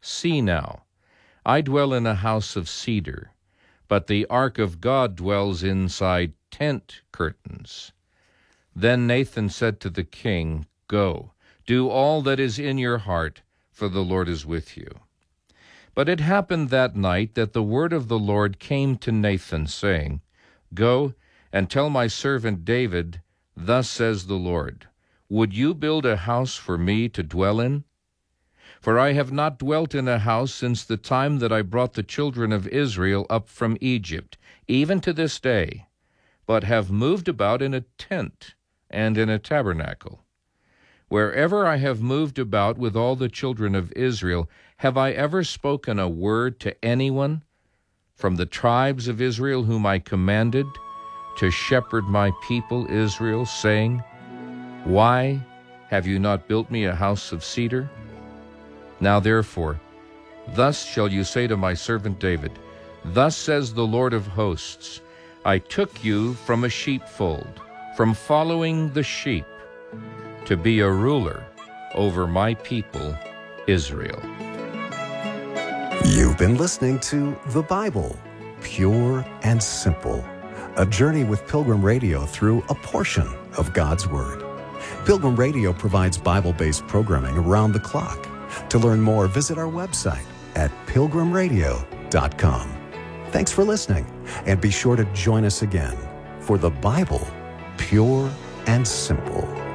See now, I dwell in a house of cedar, but the ark of God dwells inside tent curtains. Then Nathan said to the king, Go, do all that is in your heart, for the Lord is with you. But it happened that night that the word of the Lord came to Nathan, saying, Go and tell my servant David, Thus says the Lord, Would you build a house for me to dwell in? For I have not dwelt in a house since the time that I brought the children of Israel up from Egypt, even to this day, but have moved about in a tent and in a tabernacle. Wherever I have moved about with all the children of Israel, have I ever spoken a word to anyone from the tribes of Israel whom I commanded to shepherd my people Israel, saying, Why have you not built me a house of cedar? Now therefore, thus shall you say to my servant David, Thus says the Lord of hosts, I took you from a sheepfold, from following the sheep, to be a ruler over my people Israel. You've been listening to The Bible, Pure and Simple, a journey with Pilgrim Radio through a portion of God's Word. Pilgrim Radio provides Bible-based programming around the clock. To learn more, visit our website at pilgrimradio.com. Thanks for listening, and be sure to join us again for The Bible, Pure and Simple.